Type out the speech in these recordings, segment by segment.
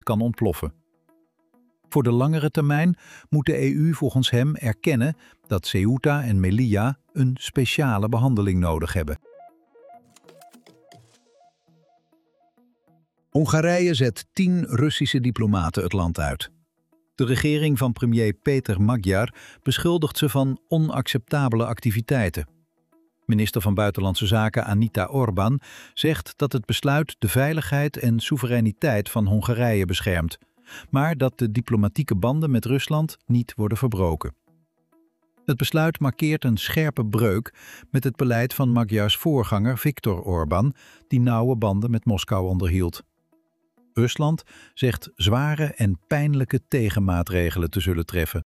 kan ontploffen. Voor de langere termijn moet de EU volgens hem erkennen dat Ceuta en Melilla een speciale behandeling nodig hebben. Hongarije zet 10 Russische diplomaten het land uit. De regering van premier Peter Magyar beschuldigt ze van onacceptabele activiteiten. Minister van Buitenlandse Zaken Anita Orbán zegt dat het besluit de veiligheid en soevereiniteit van Hongarije beschermt, maar dat de diplomatieke banden met Rusland niet worden verbroken. Het besluit markeert een scherpe breuk met het beleid van Magyars voorganger Viktor Orbán, die nauwe banden met Moskou onderhield. Rusland zegt zware en pijnlijke tegenmaatregelen te zullen treffen.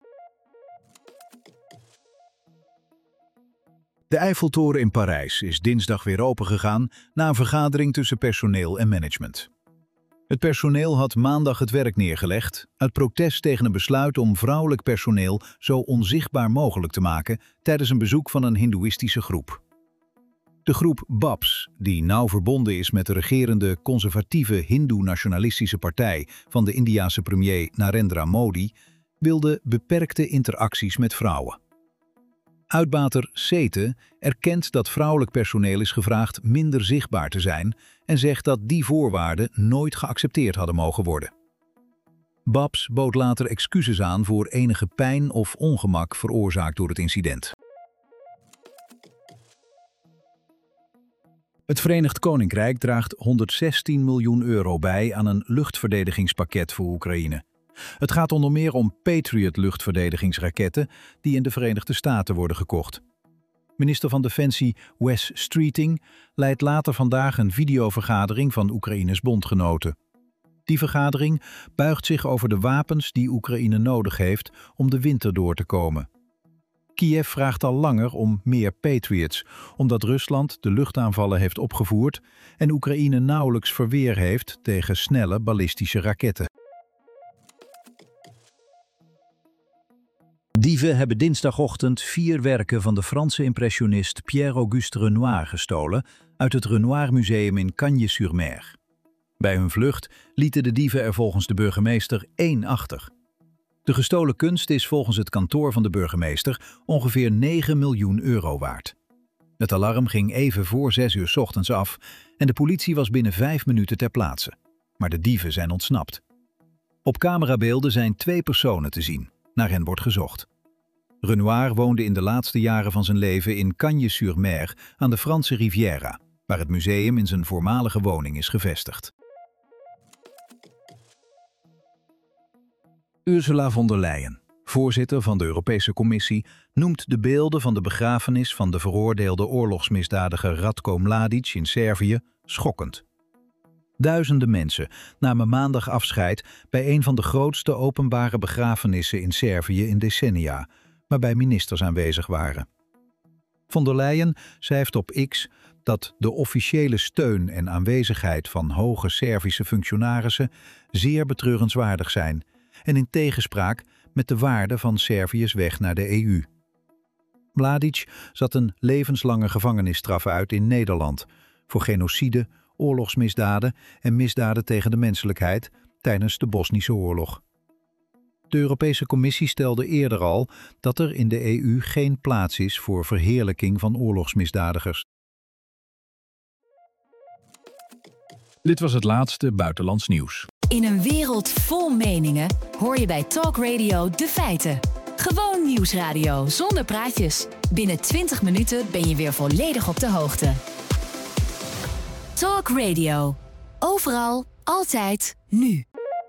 De Eiffeltoren in Parijs is dinsdag weer opengegaan na een vergadering tussen personeel en management. Het personeel had maandag het werk neergelegd uit protest tegen een besluit om vrouwelijk personeel zo onzichtbaar mogelijk te maken tijdens een bezoek van een hindoeïstische groep. De groep BAPS, die nauw verbonden is met de regerende conservatieve hindoe-nationalistische partij van de Indiase premier Narendra Modi, wilde beperkte interacties met vrouwen. Uitbater CETE erkent dat vrouwelijk personeel is gevraagd minder zichtbaar te zijn en zegt dat die voorwaarden nooit geaccepteerd hadden mogen worden. BAPS bood later excuses aan voor enige pijn of ongemak veroorzaakt door het incident. Het Verenigd Koninkrijk draagt €116 miljoen bij aan een luchtverdedigingspakket voor Oekraïne. Het gaat onder meer om Patriot-luchtverdedigingsraketten die in de Verenigde Staten worden gekocht. Minister van Defensie Wes Streeting leidt later vandaag een videovergadering van Oekraïnes bondgenoten. Die vergadering buigt zich over de wapens die Oekraïne nodig heeft om de winter door te komen. Kiev vraagt al langer om meer Patriots, omdat Rusland de luchtaanvallen heeft opgevoerd en Oekraïne nauwelijks verweer heeft tegen snelle ballistische raketten. Dieven hebben dinsdagochtend 4 werken van de Franse impressionist Pierre-Auguste Renoir gestolen uit het Renoir Museum in Cagnes-sur-Mer. Bij hun vlucht lieten de dieven er volgens de burgemeester 1 achter. De gestolen kunst is volgens het kantoor van de burgemeester ongeveer €9 miljoen waard. Het alarm ging even voor 6 uur 's ochtends af en de politie was binnen 5 minuten ter plaatse. Maar de dieven zijn ontsnapt. Op camerabeelden zijn 2 personen te zien. Naar hen wordt gezocht. Renoir woonde in de laatste jaren van zijn leven in Cagnes-sur-Mer aan de Franse Riviera, waar het museum in zijn voormalige woning is gevestigd. Ursula von der Leyen, voorzitter van de Europese Commissie, noemt de beelden van de begrafenis van de veroordeelde oorlogsmisdadiger Ratko Mladic in Servië schokkend. Duizenden mensen namen maandag afscheid bij een van de grootste openbare begrafenissen in Servië in decennia, waarbij ministers aanwezig waren. Von der Leyen schrijft op X dat de officiële steun en aanwezigheid van hoge Servische functionarissen zeer betreurenswaardig zijn en in tegenspraak met de waarde van Servië's weg naar de EU. Mladic zat een levenslange gevangenisstraf uit in Nederland voor genocide, oorlogsmisdaden en misdaden tegen de menselijkheid tijdens de Bosnische oorlog. De Europese Commissie stelde eerder al dat er in de EU geen plaats is voor verheerlijking van oorlogsmisdadigers. Dit was het laatste buitenlands nieuws. In een wereld vol meningen hoor je bij Talk Radio de feiten. Gewoon nieuwsradio zonder praatjes. Binnen 20 minuten ben je weer volledig op de hoogte. Talk Radio. Overal, altijd, nu.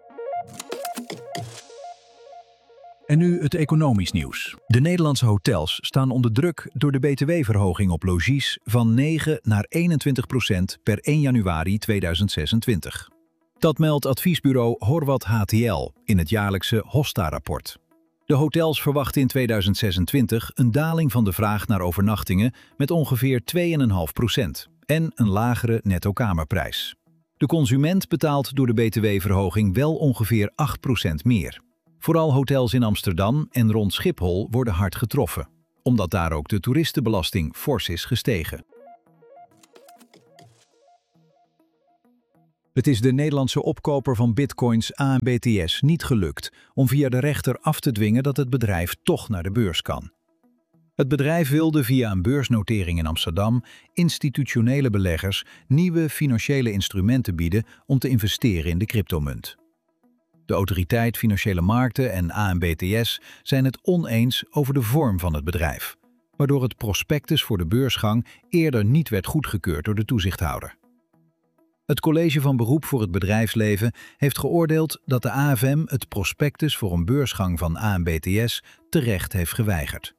En nu het economisch nieuws. De Nederlandse hotels staan onder druk door de btw-verhoging op logies van 9 naar 21% per 1 januari 2026. Dat meldt adviesbureau Horwath HTL in het jaarlijkse Hosta-rapport. De hotels verwachten in 2026 een daling van de vraag naar overnachtingen met ongeveer 2,5% en een lagere netto-kamerprijs. De consument betaalt door de btw-verhoging wel ongeveer 8% meer. Vooral hotels in Amsterdam en rond Schiphol worden hard getroffen, omdat daar ook de toeristenbelasting fors is gestegen. Het is de Nederlandse opkoper van bitcoins AMBTS niet gelukt om via de rechter af te dwingen dat het bedrijf toch naar de beurs kan. Het bedrijf wilde via een beursnotering in Amsterdam institutionele beleggers nieuwe financiële instrumenten bieden om te investeren in de cryptomunt. De Autoriteit Financiële Markten en AMBTS zijn het oneens over de vorm van het bedrijf, waardoor het prospectus voor de beursgang eerder niet werd goedgekeurd door de toezichthouder. Het College van Beroep voor het Bedrijfsleven heeft geoordeeld dat de AFM het prospectus voor een beursgang van AMBTS terecht heeft geweigerd.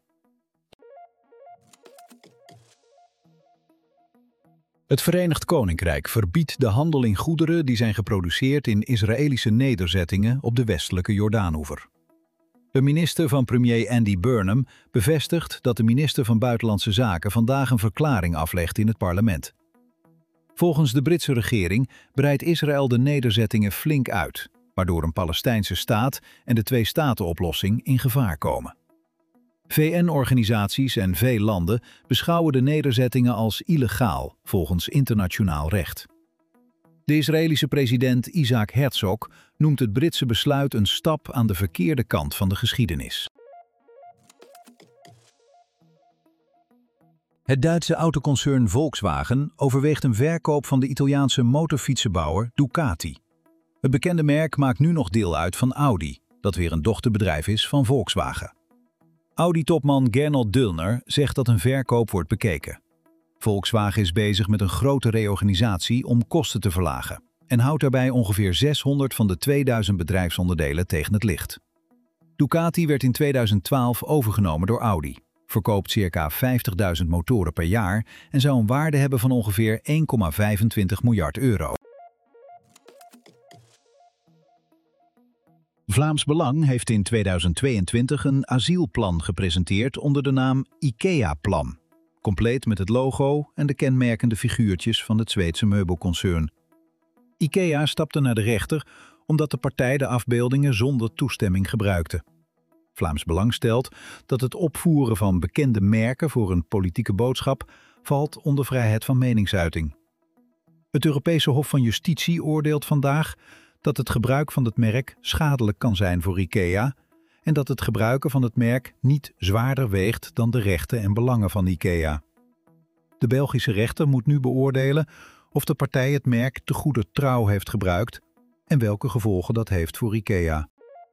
Het Verenigd Koninkrijk verbiedt de handel in goederen die zijn geproduceerd in Israëlische nederzettingen op de westelijke Jordaanoever. De minister van premier Andy Burnham bevestigt dat de minister van Buitenlandse Zaken vandaag een verklaring aflegt in het parlement. Volgens de Britse regering breidt Israël de nederzettingen flink uit, waardoor een Palestijnse staat en de twee-staten-oplossing in gevaar komen. VN-organisaties en veel landen beschouwen de nederzettingen als illegaal volgens internationaal recht. De Israëlische president Isaac Herzog noemt het Britse besluit een stap aan de verkeerde kant van de geschiedenis. Het Duitse autoconcern Volkswagen overweegt een verkoop van de Italiaanse motorfietsenbouwer Ducati. Het bekende merk maakt nu nog deel uit van Audi, dat weer een dochterbedrijf is van Volkswagen. Audi-topman Gernot Döllner zegt dat een verkoop wordt bekeken. Volkswagen is bezig met een grote reorganisatie om kosten te verlagen en houdt daarbij ongeveer 600 van de 2000 bedrijfsonderdelen tegen het licht. Ducati werd in 2012 overgenomen door Audi, verkoopt circa 50.000 motoren per jaar en zou een waarde hebben van ongeveer 1,25 miljard euro. Vlaams Belang heeft in 2022 een asielplan gepresenteerd onder de naam IKEA-plan, compleet met het logo en de kenmerkende figuurtjes van het Zweedse meubelconcern. IKEA stapte naar de rechter omdat de partij de afbeeldingen zonder toestemming gebruikte. Vlaams Belang stelt dat het opvoeren van bekende merken voor een politieke boodschap valt onder vrijheid van meningsuiting. Het Europese Hof van Justitie oordeelt vandaag dat het gebruik van het merk schadelijk kan zijn voor IKEA en dat het gebruiken van het merk niet zwaarder weegt dan de rechten en belangen van IKEA. De Belgische rechter moet nu beoordelen of de partij het merk te goeder trouw heeft gebruikt en welke gevolgen dat heeft voor IKEA.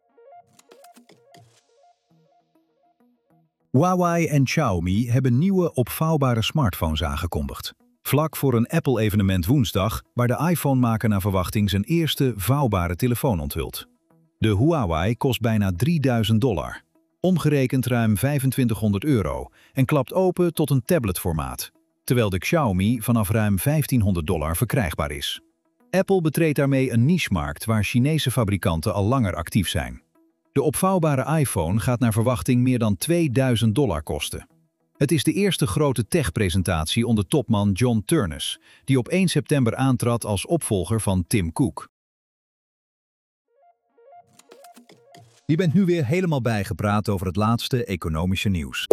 Huawei en Xiaomi hebben nieuwe opvouwbare smartphones aangekondigd. Vlak voor een Apple-evenement woensdag, waar de iPhone-maker naar verwachting zijn eerste vouwbare telefoon onthult. De Huawei kost bijna $3.000, omgerekend ruim €2500 en klapt open tot een tabletformaat, terwijl de Xiaomi vanaf ruim $1500 verkrijgbaar is. Apple betreedt daarmee een nichemarkt waar Chinese fabrikanten al langer actief zijn. De opvouwbare iPhone gaat naar verwachting meer dan $2000 kosten. Het is de eerste grote tech-presentatie onder topman John Ternus, die op 1 september aantrad als opvolger van Tim Cook. Je bent nu weer helemaal bijgepraat over het laatste economische nieuws.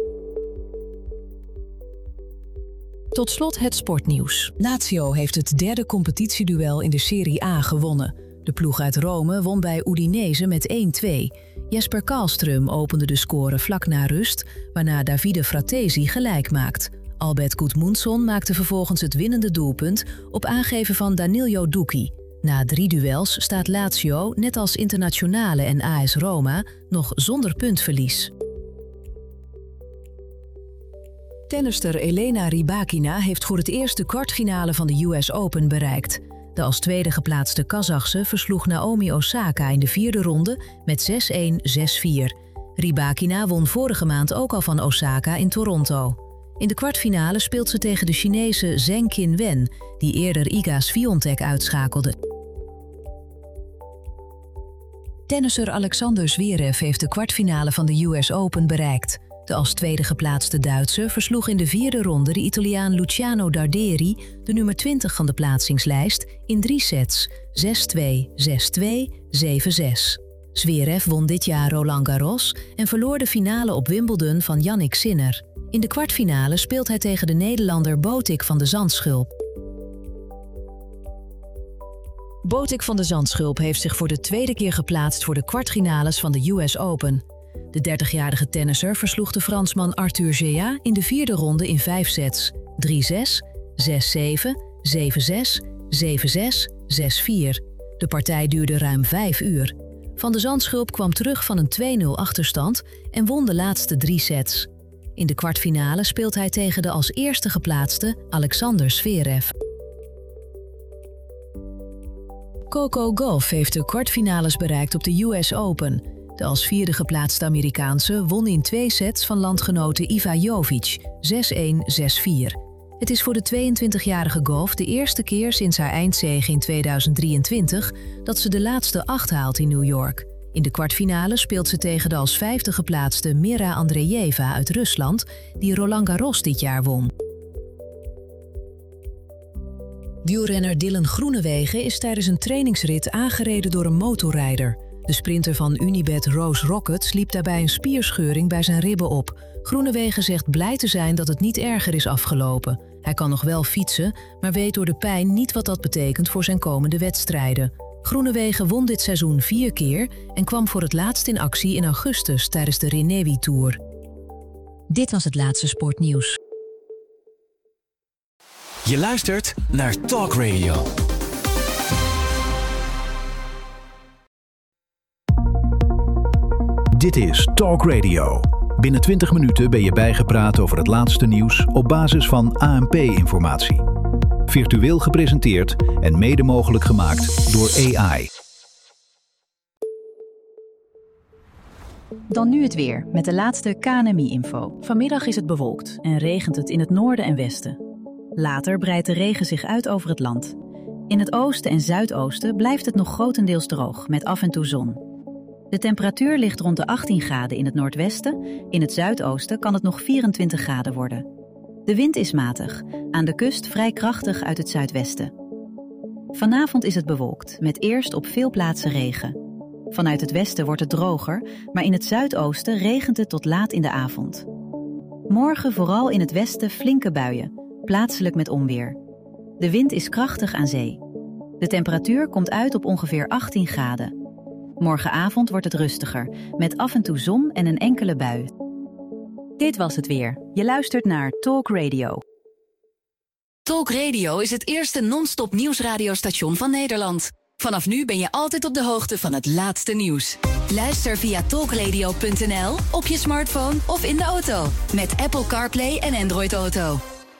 Tot slot het sportnieuws. Lazio heeft het derde competitieduel in de Serie A gewonnen. De ploeg uit Rome won bij Udinese met 1-2. Jesper Karlström opende de score vlak na rust, waarna Davide Fratesi gelijk maakt. Albert Gudmundsson maakte vervolgens het winnende doelpunt op aangeven van Danilo Ducchi. Na 3 duels staat Lazio, net als Internazionale en AS Roma, nog zonder puntverlies. Tennister Elena Rybakina heeft voor het eerst de kwartfinale van de US Open bereikt. De als tweede geplaatste Kazachse versloeg Naomi Osaka in de 4e ronde met 6-1, 6-4. Rybakina won vorige maand ook al van Osaka in Toronto. In de kwartfinale speelt ze tegen de Chinese Zheng Qinwen, die eerder Iga Swiatek uitschakelde. Tennisser Alexander Zverev heeft de kwartfinale van de US Open bereikt. De als tweede geplaatste Duitser versloeg in de 4e ronde de Italiaan Luciano Darderi, de nummer 20 van de plaatsingslijst, in 3 sets, 6-2, 6-2, 7-6. Zverev won dit jaar Roland Garros en verloor de finale op Wimbledon van Jannik Sinner. In de kwartfinale speelt hij tegen de Nederlander Botik van de Zandschulp. Botic van de Zandschulp heeft zich voor de tweede keer geplaatst voor de kwartfinales van de US Open. De 30-jarige tennisser versloeg de Fransman Arthur Gea in de vierde ronde in 5 sets. 3-6, 6-7, 7-6, 7-6, 6-4. De partij duurde ruim 5 uur. Van de Zandschulp kwam terug van een 2-0 achterstand en won de laatste 3 sets. In de kwartfinale speelt hij tegen de als eerste geplaatste Alexander Zverev. Coco Gauff heeft de kwartfinales bereikt op de US Open. De als vierde geplaatste Amerikaanse won in 2 sets van landgenote Iva Jovic, 6-1, 6-4. Het is voor de 22-jarige Gauff de eerste keer sinds haar eindzege in 2023 dat ze de laatste 8 haalt in New York. In de kwartfinale speelt ze tegen de als vijfde geplaatste Mira Andreeva uit Rusland, die Roland Garros dit jaar won. Wielrenner Dylan Groenewegen is tijdens een trainingsrit aangereden door een motorrijder. De sprinter van Unibet Rose Rockets liep daarbij een spierscheuring bij zijn ribben op. Groenewegen zegt blij te zijn dat het niet erger is afgelopen. Hij kan nog wel fietsen, maar weet door de pijn niet wat dat betekent voor zijn komende wedstrijden. Groenewegen won dit seizoen 4 keer en kwam voor het laatst in actie in augustus tijdens de Renewi Tour. Dit was het laatste sportnieuws. Je luistert naar Talk Radio. Dit is Talk Radio. Binnen 20 minuten ben je bijgepraat over het laatste nieuws op basis van ANP-informatie. Virtueel gepresenteerd en mede mogelijk gemaakt door AI. Dan nu het weer, met de laatste KNMI-info. Vanmiddag is het bewolkt en regent het in het noorden en westen. Later breidt de regen zich uit over het land. In het oosten en zuidoosten blijft het nog grotendeels droog, met af en toe zon. De temperatuur ligt rond de 18 graden in het noordwesten. In het zuidoosten kan het nog 24 graden worden. De wind is matig, aan de kust vrij krachtig uit het zuidwesten. Vanavond is het bewolkt, met eerst op veel plaatsen regen. Vanuit het westen wordt het droger, maar in het zuidoosten regent het tot laat in de avond. Morgen vooral in het westen flinke buien, plaatselijk met onweer. De wind is krachtig aan zee. De temperatuur komt uit op ongeveer 18 graden. Morgenavond wordt het rustiger, met af en toe zon en een enkele bui. Dit was het weer. Je luistert naar Talk Radio. Talk Radio is het eerste non-stop nieuwsradiostation van Nederland. Vanaf nu ben je altijd op de hoogte van het laatste nieuws. Luister via talkradio.nl, op je smartphone of in de auto. Met Apple CarPlay en Android Auto.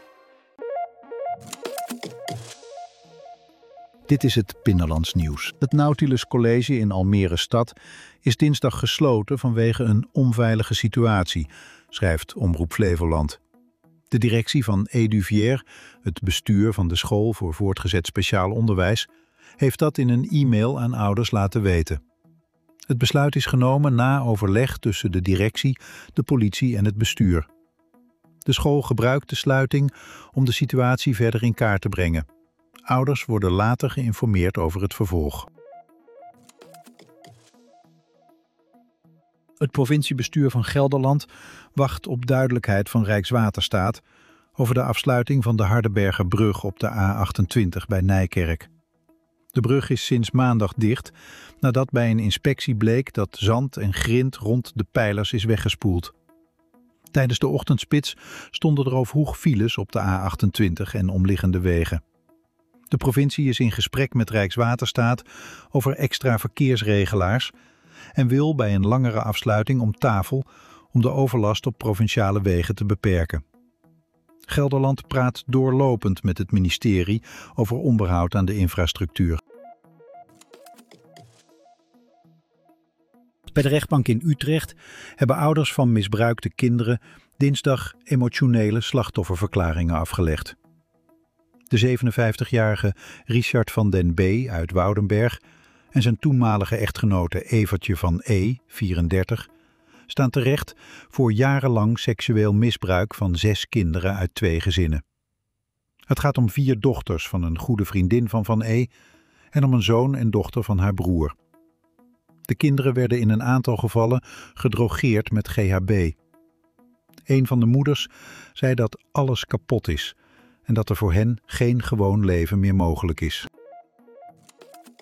Dit is het Binnenlands nieuws. Het Nautilus College in Almere Stad is dinsdag gesloten vanwege een onveilige situatie, schrijft Omroep Flevoland. De directie van Eduvier, het bestuur van de school voor voortgezet speciaal onderwijs, heeft dat in een e-mail aan ouders laten weten. Het besluit is genomen na overleg tussen de directie, de politie en het bestuur. De school gebruikt de sluiting om de situatie verder in kaart te brengen. Ouders worden later geïnformeerd over het vervolg. Het provinciebestuur van Gelderland wacht op duidelijkheid van Rijkswaterstaat over de afsluiting van de Hardenbergerbrug op de A28 bij Nijkerk. De brug is sinds maandag dicht nadat bij een inspectie bleek dat zand en grind rond de pijlers is weggespoeld. Tijdens de ochtendspits stonden er al vroeg files op de A28 en omliggende wegen. De provincie is in gesprek met Rijkswaterstaat over extra verkeersregelaars en wil bij een langere afsluiting om tafel om de overlast op provinciale wegen te beperken. Gelderland praat doorlopend met het ministerie over onderhoud aan de infrastructuur. Bij de rechtbank in Utrecht hebben ouders van misbruikte kinderen dinsdag emotionele slachtofferverklaringen afgelegd. De 57-jarige Richard van den B. uit Woudenberg en zijn toenmalige echtgenote Evertje van E., 34, staan terecht voor jarenlang seksueel misbruik van 6 kinderen uit 2 gezinnen. Het gaat om 4 dochters van een goede vriendin van Van E. en om een zoon en dochter van haar broer. De kinderen werden in een aantal gevallen gedrogeerd met GHB. Een van de moeders zei dat alles kapot is en dat er voor hen geen gewoon leven meer mogelijk is.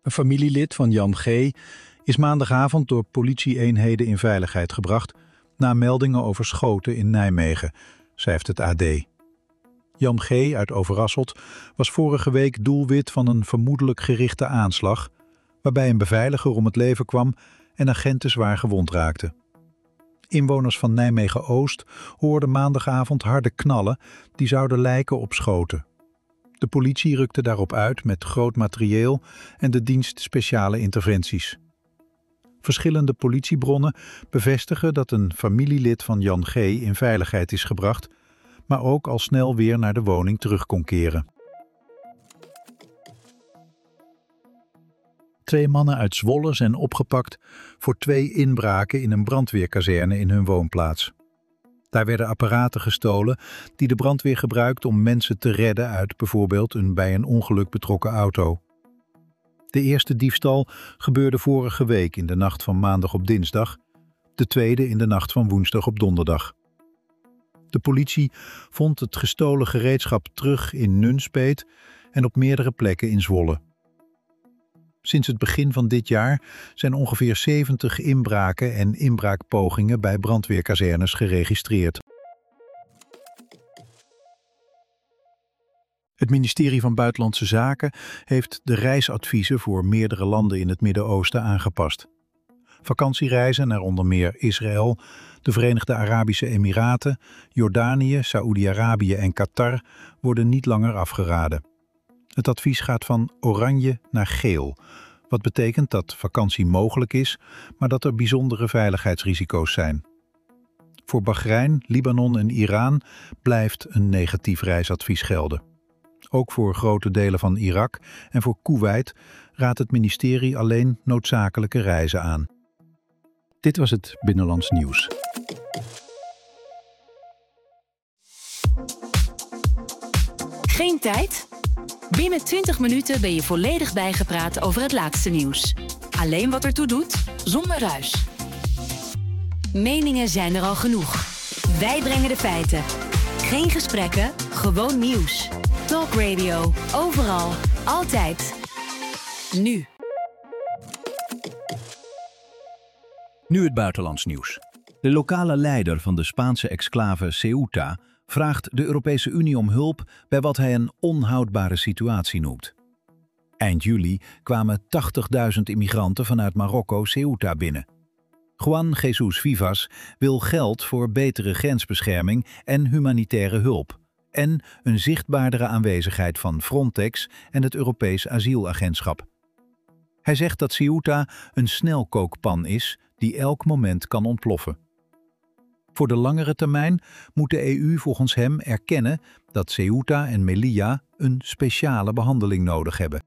Een familielid van Jan G. is maandagavond door politie-eenheden in veiligheid gebracht na meldingen over schoten in Nijmegen, schrijft het AD. Jan G. uit Overasselt was vorige week doelwit van een vermoedelijk gerichte aanslag, waarbij een beveiliger om het leven kwam en agenten zwaar gewond raakten. Inwoners van Nijmegen-Oost hoorden maandagavond harde knallen die zouden lijken op schoten. De politie rukte daarop uit met groot materieel en de dienst speciale interventies. Verschillende politiebronnen bevestigen dat een familielid van Jan G. in veiligheid is gebracht, maar ook al snel weer naar de woning terug kon keren. 2 mannen uit Zwolle zijn opgepakt voor 2 inbraken in een brandweerkazerne in hun woonplaats. Daar werden apparaten gestolen die de brandweer gebruikt om mensen te redden uit bijvoorbeeld een bij een ongeluk betrokken auto. De eerste diefstal gebeurde vorige week in de nacht van maandag op dinsdag, de tweede in de nacht van woensdag op donderdag. De politie vond het gestolen gereedschap terug in Nunspeet en op meerdere plekken in Zwolle. Sinds het begin van dit jaar zijn ongeveer 70 inbraken en inbraakpogingen bij brandweerkazernes geregistreerd. Het ministerie van Buitenlandse Zaken heeft de reisadviezen voor meerdere landen in het Midden-Oosten aangepast. Vakantiereizen naar onder meer Israël, de Verenigde Arabische Emiraten, Jordanië, Saoedi-Arabië en Qatar worden niet langer afgeraden. Het advies gaat van oranje naar geel, wat betekent dat vakantie mogelijk is, maar dat er bijzondere veiligheidsrisico's zijn. Voor Bahrein, Libanon en Iran blijft een negatief reisadvies gelden. Ook voor grote delen van Irak en voor Koeweit raadt het ministerie alleen noodzakelijke reizen aan. Dit was het Binnenlands Nieuws. Geen tijd? Binnen 20 minuten ben je volledig bijgepraat over het laatste nieuws. Alleen wat ertoe doet, zonder ruis. Meningen zijn er al genoeg. Wij brengen de feiten. Geen gesprekken, gewoon nieuws. Talk Radio, overal, altijd. Nu. Nu het buitenlands nieuws. De lokale leider van de Spaanse exclave Ceuta vraagt de Europese Unie om hulp bij wat hij een onhoudbare situatie noemt. Eind juli kwamen 80.000 immigranten vanuit Marokko Ceuta binnen. Juan Jesus Vivas wil geld voor betere grensbescherming en humanitaire hulp en een zichtbaardere aanwezigheid van Frontex en het Europees Asielagentschap. Hij zegt dat Ceuta een snelkookpan is die elk moment kan ontploffen. Voor de langere termijn moet de EU volgens hem erkennen dat Ceuta en Melilla een speciale behandeling nodig hebben.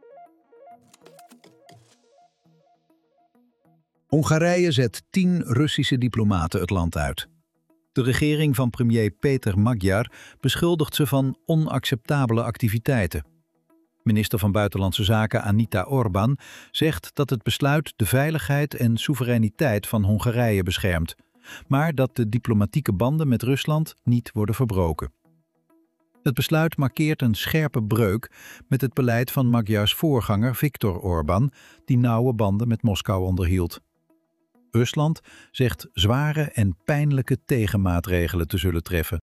Hongarije zet 10 Russische diplomaten het land uit. De regering van premier Peter Magyar beschuldigt ze van onacceptabele activiteiten. Minister van Buitenlandse Zaken Anita Orbán zegt dat het besluit de veiligheid en soevereiniteit van Hongarije beschermt, maar dat de diplomatieke banden met Rusland niet worden verbroken. Het besluit markeert een scherpe breuk met het beleid van Magyars voorganger Viktor Orbán, die nauwe banden met Moskou onderhield. Rusland zegt zware en pijnlijke tegenmaatregelen te zullen treffen.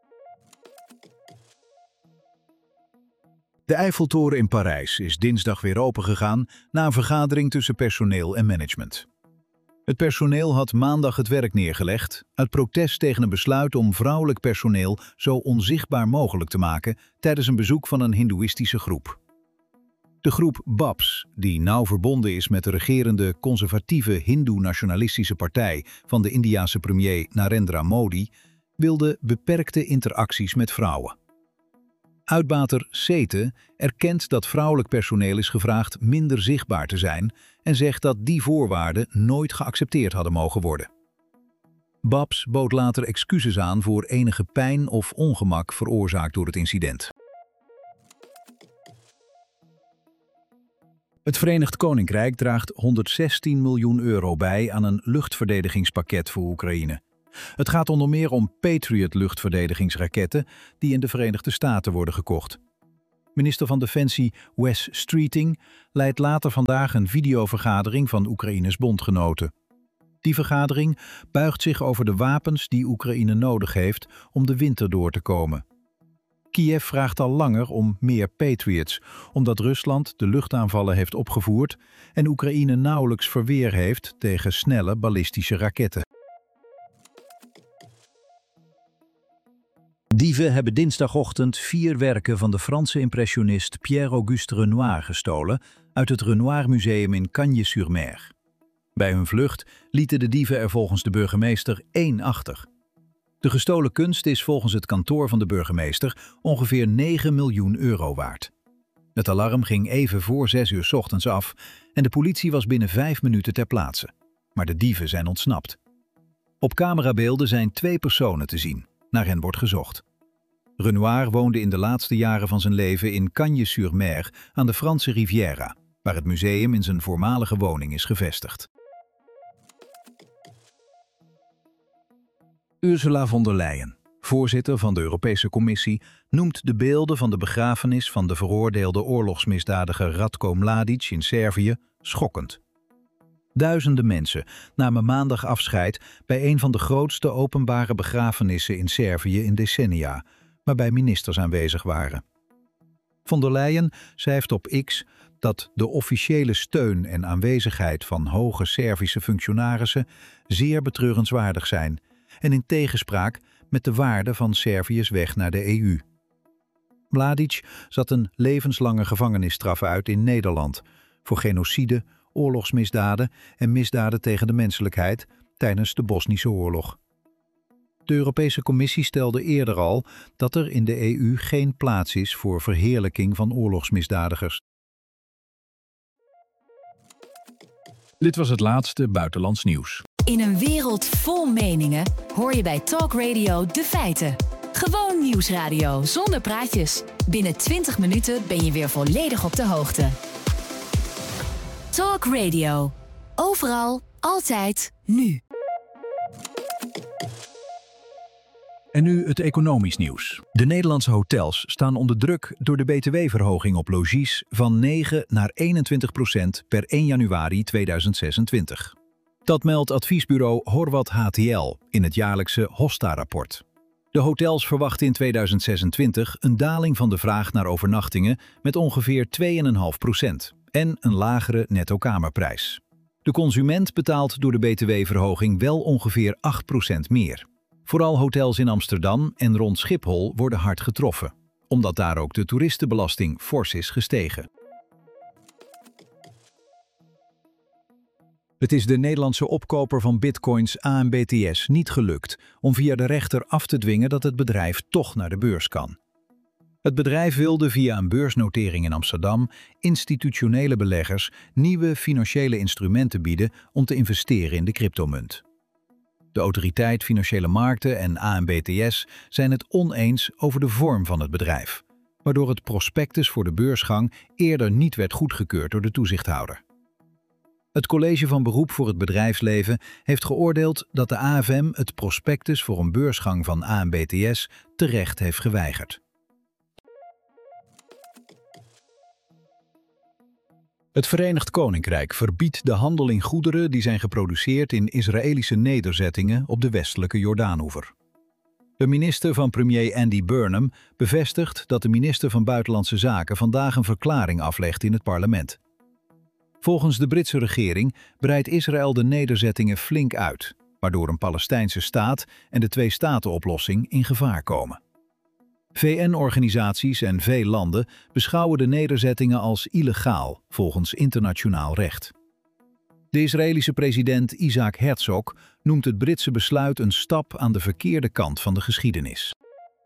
De Eiffeltoren in Parijs is dinsdag weer opengegaan na een vergadering tussen personeel en management. Het personeel had maandag het werk neergelegd uit protest tegen een besluit om vrouwelijk personeel zo onzichtbaar mogelijk te maken tijdens een bezoek van een hindoeïstische groep. De groep BAPS, die nauw verbonden is met de regerende conservatieve hindoe-nationalistische partij van de Indiase premier Narendra Modi, wilde beperkte interacties met vrouwen. Uitbater Sete erkent dat vrouwelijk personeel is gevraagd minder zichtbaar te zijn en zegt dat die voorwaarden nooit geaccepteerd hadden mogen worden. BAPS bood later excuses aan voor enige pijn of ongemak veroorzaakt door het incident. Het Verenigd Koninkrijk draagt €116 miljoen bij aan een luchtverdedigingspakket voor Oekraïne. Het gaat onder meer om Patriot luchtverdedigingsraketten die in de Verenigde Staten worden gekocht. Minister van Defensie Wes Streeting leidt later vandaag een videovergadering van Oekraïnes bondgenoten. Die vergadering buigt zich over de wapens die Oekraïne nodig heeft om de winter door te komen. Kiev vraagt al langer om meer Patriots, omdat Rusland de luchtaanvallen heeft opgevoerd en Oekraïne nauwelijks verweer heeft tegen snelle ballistische raketten. Dieven hebben dinsdagochtend 4 werken van de Franse impressionist Pierre-Auguste Renoir gestolen uit het Renoir Museum in Cagnes-sur-Mer. Bij hun vlucht lieten de dieven er volgens de burgemeester 1 achter. De gestolen kunst is volgens het kantoor van de burgemeester ongeveer 9 miljoen euro waard. Het alarm ging even voor 6 uur 's ochtends af en de politie was binnen 5 minuten ter plaatse. Maar de dieven zijn ontsnapt. Op camerabeelden zijn 2 personen te zien. Naar hen wordt gezocht. Renoir woonde in de laatste jaren van zijn leven in Cagnes-sur-Mer aan de Franse Riviera, waar het museum in zijn voormalige woning is gevestigd. Ursula von der Leyen, voorzitter van de Europese Commissie, noemt de beelden van de begrafenis van de veroordeelde oorlogsmisdadiger Ratko Mladic in Servië schokkend. Duizenden mensen namen maandag afscheid bij een van de grootste openbare begrafenissen in Servië in decennia, waarbij ministers aanwezig waren. Von der Leyen schrijft op X dat de officiële steun en aanwezigheid van hoge Servische functionarissen zeer betreurenswaardig zijn en in tegenspraak met de waarde van Servië's weg naar de EU. Mladic zat een levenslange gevangenisstraf uit in Nederland voor genocide, oorlogsmisdaden en misdaden tegen de menselijkheid tijdens de Bosnische oorlog. De Europese Commissie stelde eerder al dat er in de EU geen plaats is voor verheerlijking van oorlogsmisdadigers. Dit was het laatste buitenlands nieuws. In een wereld vol meningen hoor je bij Talk Radio de feiten. Gewoon nieuwsradio zonder praatjes. Binnen 20 minuten ben je weer volledig op de hoogte. Talk Radio. Overal, altijd, nu. En nu het economisch nieuws. De Nederlandse hotels staan onder druk door de btw-verhoging op logies van 9 naar 21% per 1 januari 2026. Dat meldt adviesbureau Horwath HTL in het jaarlijkse Hosta-rapport. De hotels verwachten in 2026 een daling van de vraag naar overnachtingen met ongeveer 2,5% en een lagere netto-kamerprijs. De consument betaalt door de btw-verhoging wel ongeveer 8% meer. Vooral hotels in Amsterdam en rond Schiphol worden hard getroffen, omdat daar ook de toeristenbelasting fors is gestegen. Het is de Nederlandse opkoper van bitcoins AMBTS niet gelukt om via de rechter af te dwingen dat het bedrijf toch naar de beurs kan. Het bedrijf wilde via een beursnotering in Amsterdam institutionele beleggers nieuwe financiële instrumenten bieden om te investeren in de cryptomunt. De Autoriteit Financiële Markten en AMBTS zijn het oneens over de vorm van het bedrijf, waardoor het prospectus voor de beursgang eerder niet werd goedgekeurd door de toezichthouder. Het College van Beroep voor het Bedrijfsleven heeft geoordeeld dat de AFM het prospectus voor een beursgang van AMBTS terecht heeft geweigerd. Het Verenigd Koninkrijk verbiedt de handel in goederen die zijn geproduceerd in Israëlische nederzettingen op de westelijke Jordaanoever. De minister van premier Andy Burnham bevestigt dat de minister van Buitenlandse Zaken vandaag een verklaring aflegt in het parlement. Volgens de Britse regering breidt Israël de nederzettingen flink uit, waardoor een Palestijnse staat en de twee-staten-oplossing in gevaar komen. VN-organisaties en veel landen beschouwen de nederzettingen als illegaal volgens internationaal recht. De Israëlische president Isaac Herzog noemt het Britse besluit een stap aan de verkeerde kant van de geschiedenis.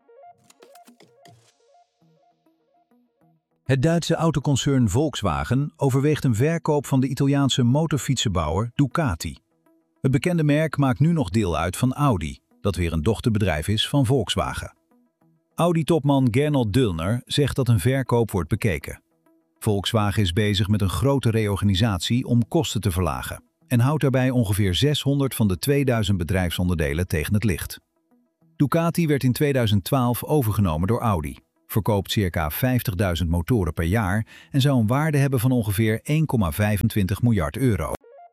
Het Duitse autoconcern Volkswagen overweegt een verkoop van de Italiaanse motorfietsenbouwer Ducati. Het bekende merk maakt nu nog deel uit van Audi, dat weer een dochterbedrijf is van Volkswagen. Audi-topman Gernot Döllner zegt dat een verkoop wordt bekeken. Volkswagen is bezig met een grote reorganisatie om kosten te verlagen en houdt daarbij ongeveer 600 van de 2000 bedrijfsonderdelen tegen het licht. Ducati werd in 2012 overgenomen door Audi. verkoopt circa 50.000 motoren per jaar en zou een waarde hebben van ongeveer 1,25 miljard euro.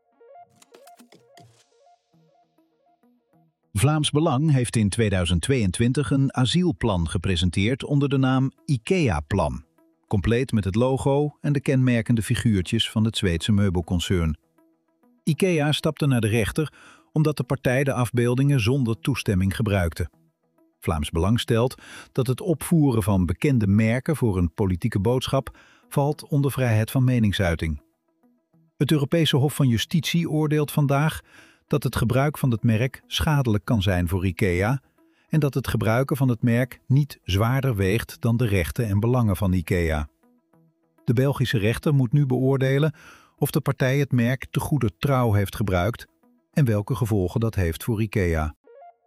Vlaams Belang heeft in 2022 een asielplan gepresenteerd onder de naam IKEA-plan. Compleet met het logo en de kenmerkende figuurtjes van het Zweedse meubelconcern. IKEA stapte naar de rechter omdat de partij de afbeeldingen zonder toestemming gebruikte. Vlaams Belang stelt dat het opvoeren van bekende merken voor een politieke boodschap valt onder vrijheid van meningsuiting. Het Europese Hof van Justitie oordeelt vandaag dat het gebruik van het merk schadelijk kan zijn voor IKEA en dat het gebruiken van het merk niet zwaarder weegt dan de rechten en belangen van IKEA. De Belgische rechter moet nu beoordelen of de partij het merk te goeder trouw heeft gebruikt en welke gevolgen dat heeft voor IKEA.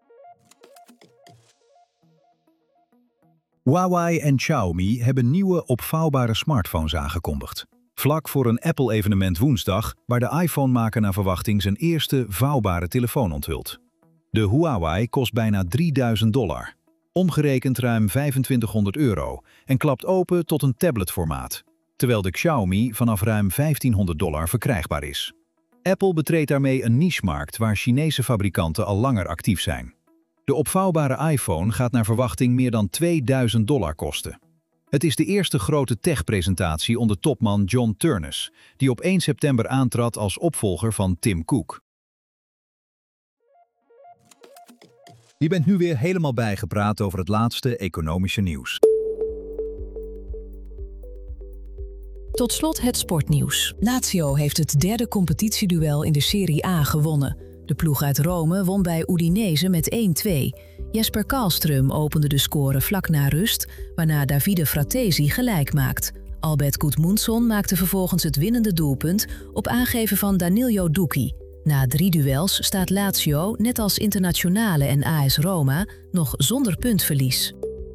Huawei en Xiaomi hebben nieuwe opvouwbare smartphones aangekondigd. Vlak voor een Apple-evenement woensdag, waar de iPhone-maker naar verwachting zijn eerste vouwbare telefoon onthult. De Huawei kost bijna $3.000, omgerekend ruim €2500 en klapt open tot een tabletformaat, terwijl de Xiaomi vanaf ruim $1500 verkrijgbaar is. Apple betreedt daarmee een nichemarkt waar Chinese fabrikanten al langer actief zijn. De opvouwbare iPhone gaat naar verwachting meer dan $2000 kosten. Het is de eerste grote tech-presentatie onder topman John Ternus, die op 1 september aantrad als opvolger van Tim Cook. Je bent nu weer helemaal bijgepraat over het laatste economische nieuws. Tot slot het sportnieuws. Lazio heeft het derde competitieduel in de Serie A gewonnen. De ploeg uit Rome won bij Udinese met 1-2. Jesper Karlström opende de score vlak na rust, waarna Davide Fratesi gelijk maakt. Albert Gudmundsson maakte vervolgens het winnende doelpunt op aangeven van Danilo Ducchi. Na 3 duels staat Lazio, net als Internazionale en AS Roma, nog zonder puntverlies.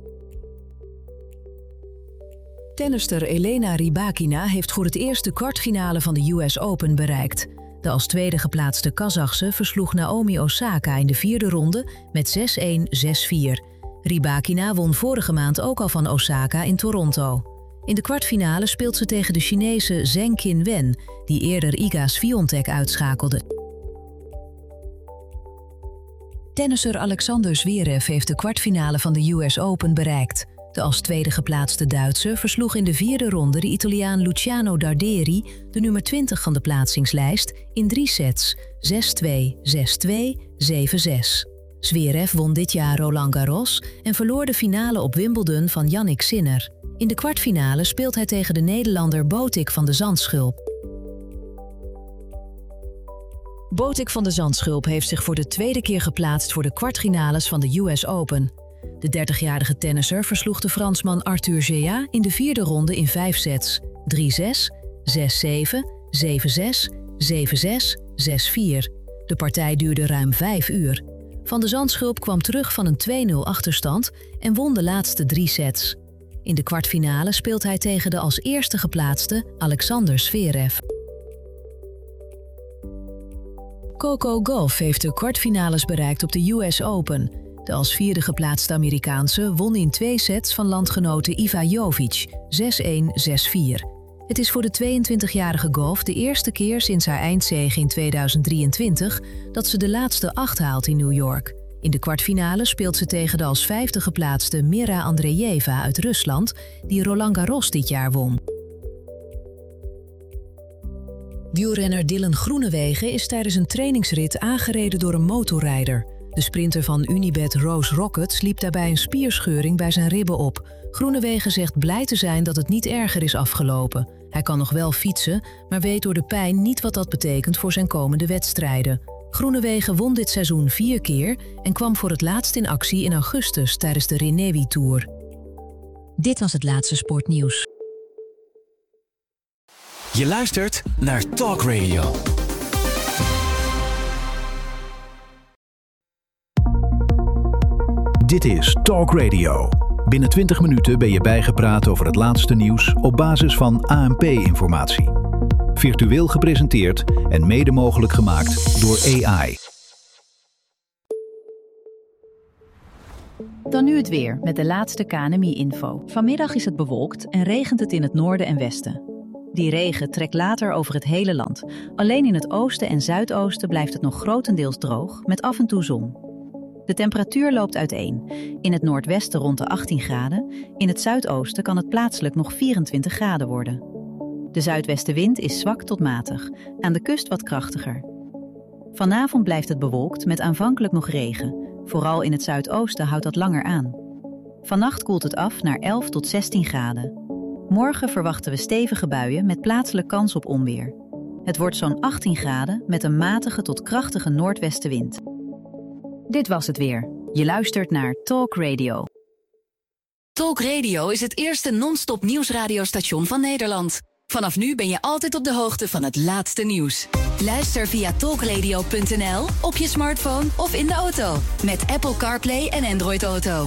Tennister Elena Rybakina heeft voor het eerst de kwartfinale van de US Open bereikt. De als tweede geplaatste Kazachse versloeg Naomi Osaka in de 4e ronde met 6-1, 6-4. Rybakina won vorige maand ook al van Osaka in Toronto. In de kwartfinale speelt ze tegen de Chinese Zheng Qinwen, die eerder Iga Swiatek uitschakelde. Tennisser Alexander Zverev heeft de kwartfinale van de US Open bereikt. De als tweede geplaatste Duitser versloeg in de 4e ronde de Italiaan Luciano Darderi, de nummer 20 van de plaatsingslijst, in 3 sets, 6-2, 6-2, 7-6. Zverev won dit jaar Roland Garros en verloor de finale op Wimbledon van Jannik Sinner. In de kwartfinale speelt hij tegen de Nederlander Botik van de Zandschulp. Botik van de Zandschulp heeft zich voor de tweede keer geplaatst voor de kwartfinales van de US Open. De 30-jarige tennisser versloeg de Fransman Arthur Gea in de 4e ronde in 5 sets, 3-6, 6-7, 7-6, 7-6, 6-4. De partij duurde ruim 5 uur. Van de Zandschulp kwam terug van een 2-0 achterstand en won de laatste 3 sets. In de kwartfinale speelt hij tegen de als eerste geplaatste Alexander Zverev. Coco Gauff heeft de kwartfinales bereikt op de US Open. De als 4e geplaatste Amerikaanse won in 2 sets van landgenote Iva Jovic, 6-1, 6-4. Het is voor de 22-jarige Gauff de eerste keer sinds haar eindzege in 2023 dat ze de laatste 8 haalt in New York. In de kwartfinale speelt ze tegen de als 5e geplaatste Mira Andreeva uit Rusland, die Roland Garros dit jaar won. Wielrenner Dylan Groenewegen is tijdens een trainingsrit aangereden door een motorrijder. De sprinter van Unibet Rose Rockets liep daarbij een spierscheuring bij zijn ribben op. Groenewegen zegt blij te zijn dat het niet erger is afgelopen. Hij kan nog wel fietsen, maar weet door de pijn niet wat dat betekent voor zijn komende wedstrijden. Groenewegen won dit seizoen 4 keer en kwam voor het laatst in actie in augustus tijdens de Renewi Tour. Dit was het laatste sportnieuws. Je luistert naar Talk Radio. Dit is Talk Radio. Binnen 20 minuten ben je bijgepraat over het laatste nieuws op basis van ANP-informatie. Virtueel gepresenteerd en mede mogelijk gemaakt door AI. Dan nu het weer met de laatste KNMI-info. Vanmiddag is het bewolkt en regent het in het noorden en westen. Die regen trekt later over het hele land. Alleen in het oosten en zuidoosten blijft het nog grotendeels droog, met af en toe zon. De temperatuur loopt uiteen. In het noordwesten rond de 18 graden. In het zuidoosten kan het plaatselijk nog 24 graden worden. De zuidwestenwind is zwak tot matig. Aan de kust wat krachtiger. Vanavond blijft het bewolkt met aanvankelijk nog regen. Vooral in het zuidoosten houdt dat langer aan. Vannacht koelt het af naar 11 tot 16 graden. Morgen verwachten we stevige buien met plaatselijk kans op onweer. Het wordt zo'n 18 graden met een matige tot krachtige noordwestenwind. Dit was het weer. Je luistert naar Talk Radio. Talk Radio is het eerste non-stop nieuwsradiostation van Nederland. Vanaf nu ben je altijd op de hoogte van het laatste nieuws. Luister via talkradio.nl, op je smartphone of in de auto. Met Apple CarPlay en Android Auto.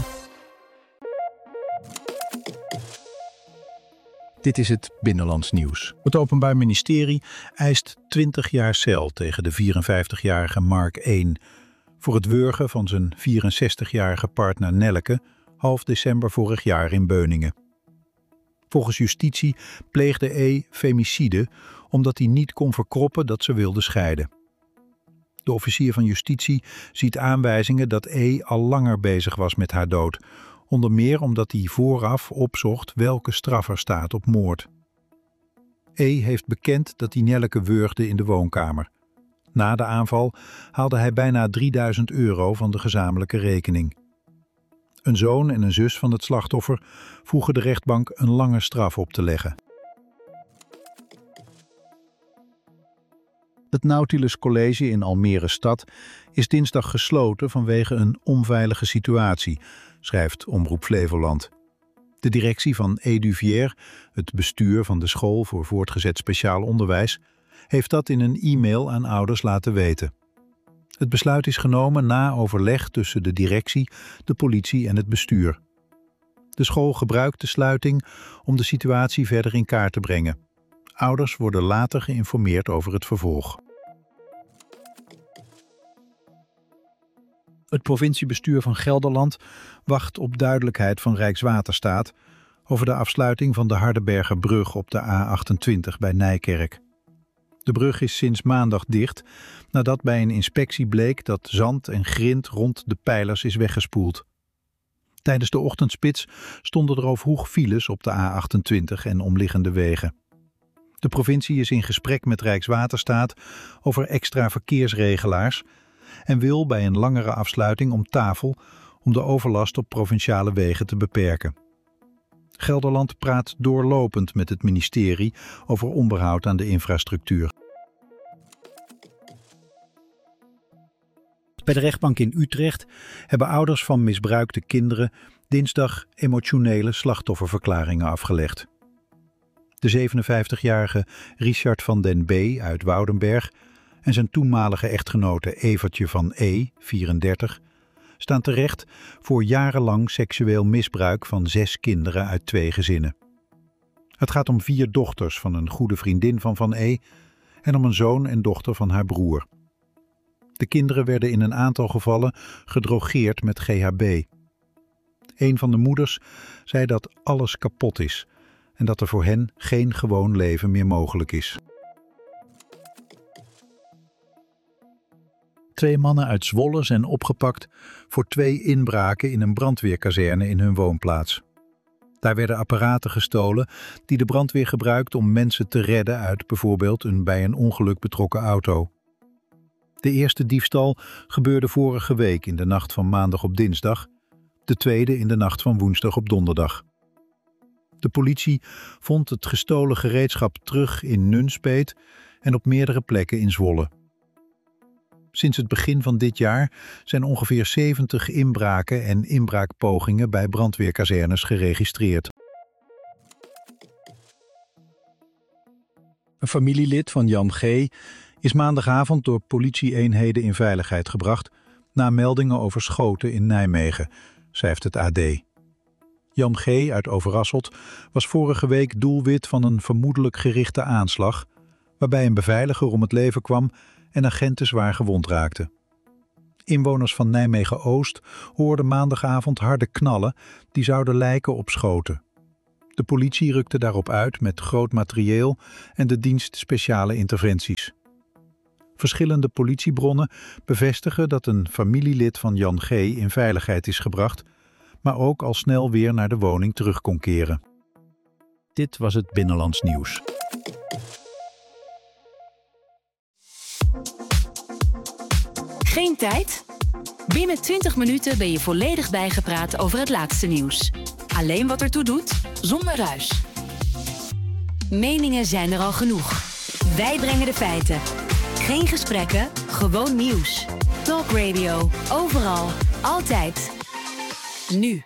Dit is het Binnenlands Nieuws. Het Openbaar Ministerie eist 20 jaar cel tegen de 54-jarige Mark 1... voor het wurgen van zijn 64-jarige partner Nelleke half december vorig jaar in Beuningen. Volgens justitie pleegde E. femicide omdat hij niet kon verkroppen dat ze wilde scheiden. De officier van justitie ziet aanwijzingen dat E. al langer bezig was met haar dood, onder meer omdat hij vooraf opzocht welke straf er staat op moord. E. heeft bekend dat hij Nelleke wurgde in de woonkamer. Na de aanval haalde hij bijna €3000 van de gezamenlijke rekening. Een zoon en een zus van het slachtoffer vroegen de rechtbank een lange straf op te leggen. Het Nautilus College in Almere Stad is dinsdag gesloten vanwege een onveilige situatie, schrijft Omroep Flevoland. De directie van Eduvier, het bestuur van de school voor voortgezet speciaal onderwijs, heeft dat in een e-mail aan ouders laten weten. Het besluit is genomen na overleg tussen de directie, de politie en het bestuur. De school gebruikt de sluiting om de situatie verder in kaart te brengen. Ouders worden later geïnformeerd over het vervolg. Het provinciebestuur van Gelderland wacht op duidelijkheid van Rijkswaterstaat over de afsluiting van de Hardenbergerbrug op de A28 bij Nijkerk. De brug is sinds maandag dicht nadat bij een inspectie bleek dat zand en grind rond de pijlers is weggespoeld. Tijdens de ochtendspits stonden er al vroeg files op de A28 en omliggende wegen. De provincie is in gesprek met Rijkswaterstaat over extra verkeersregelaars en wil bij een langere afsluiting om tafel om de overlast op provinciale wegen te beperken. Gelderland praat doorlopend met het ministerie over onderhoud aan de infrastructuur. Bij de rechtbank in Utrecht hebben ouders van misbruikte kinderen dinsdag emotionele slachtofferverklaringen afgelegd. De 57-jarige Richard van den B. uit Woudenberg en zijn toenmalige echtgenote Evertje van E., 34, staan terecht voor jarenlang seksueel misbruik van 6 kinderen uit 2 gezinnen. Het gaat om 4 dochters van een goede vriendin van E. en om een zoon en dochter van haar broer. De kinderen werden in een aantal gevallen gedrogeerd met GHB. Een van de moeders zei dat alles kapot is en dat er voor hen geen gewoon leven meer mogelijk is. 2 mannen uit Zwolle zijn opgepakt voor 2 inbraken in een brandweerkazerne in hun woonplaats. Daar werden apparaten gestolen die de brandweer gebruikt om mensen te redden uit bijvoorbeeld een bij een ongeluk betrokken auto. De eerste diefstal gebeurde vorige week in de nacht van maandag op dinsdag, de tweede in de nacht van woensdag op donderdag. De politie vond het gestolen gereedschap terug in Nunspeet en op meerdere plekken in Zwolle. Sinds het begin van dit jaar zijn ongeveer 70 inbraken en inbraakpogingen bij brandweerkazernes geregistreerd. Een familielid van Jan G. is maandagavond door politie-eenheden in veiligheid gebracht na meldingen over schoten in Nijmegen, schrijft het AD. Jan G. uit Overasselt was vorige week doelwit van een vermoedelijk gerichte aanslag, waarbij een beveiliger om het leven kwam en agenten zwaar gewond raakten. Inwoners van Nijmegen-Oost hoorden maandagavond harde knallen die zouden lijken op schoten. De politie rukte daarop uit met groot materieel en de dienst speciale interventies. Verschillende politiebronnen bevestigen dat een familielid van Jan G. in veiligheid is gebracht, maar ook al snel weer naar de woning terug kon keren. Dit was het Binnenlands Nieuws. Geen tijd? Binnen 20 minuten ben je volledig bijgepraat over het laatste nieuws. Alleen wat ertoe doet, zonder ruis. Meningen zijn er al genoeg. Wij brengen de feiten. Geen gesprekken, gewoon nieuws. Talk Radio, overal, altijd. Nu.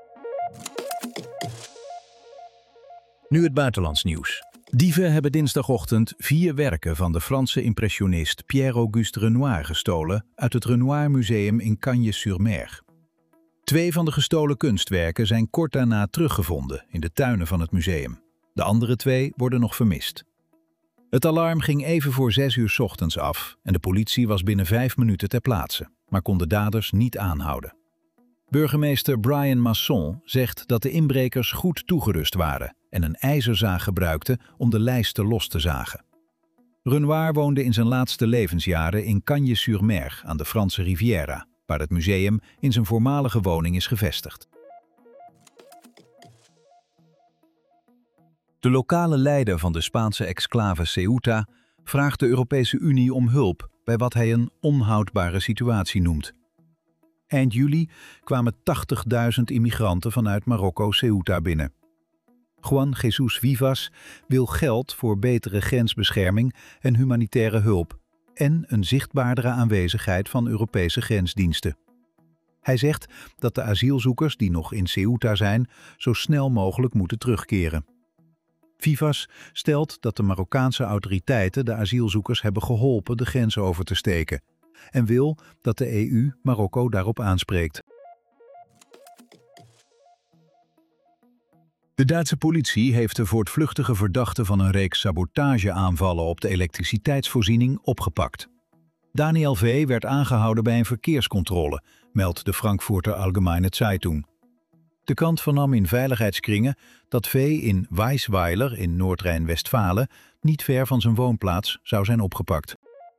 Nu het buitenlands nieuws. Dieven hebben dinsdagochtend 4 werken van de Franse impressionist Pierre-Auguste Renoir gestolen uit het Renoir Museum in Cagnes-sur-Mer. 2 van de gestolen kunstwerken zijn kort daarna teruggevonden in de tuinen van het museum. De andere 2 worden nog vermist. Het alarm ging even voor 6 uur 's ochtends af en de politie was binnen 5 minuten ter plaatse, maar kon de daders niet aanhouden. Burgemeester Brian Masson zegt dat de inbrekers goed toegerust waren en een ijzerzaag gebruikten om de lijsten los te zagen. Renoir woonde in zijn laatste levensjaren in Cagnes-sur-Mer aan de Franse Riviera, waar het museum in zijn voormalige woning is gevestigd. De lokale leider van de Spaanse exclave Ceuta vraagt de Europese Unie om hulp bij wat hij een onhoudbare situatie noemt. Eind juli kwamen 80.000 immigranten vanuit Marokko Ceuta binnen. Juan Jesus Vivas wil geld voor betere grensbescherming en humanitaire hulp en een zichtbaardere aanwezigheid van Europese grensdiensten. Hij zegt dat de asielzoekers die nog in Ceuta zijn zo snel mogelijk moeten terugkeren. Vivas stelt dat de Marokkaanse autoriteiten de asielzoekers hebben geholpen de grens over te steken en wil dat de EU Marokko daarop aanspreekt. De Duitse politie heeft de voortvluchtige verdachte van een reeks sabotageaanvallen op de elektriciteitsvoorziening opgepakt. Daniel V. werd aangehouden bij een verkeerscontrole, meldt de Frankfurter Allgemeine Zeitung. De krant vernam in veiligheidskringen dat V. in Weisweiler in Noord-Rijn-Westfalen niet ver van zijn woonplaats zou zijn opgepakt.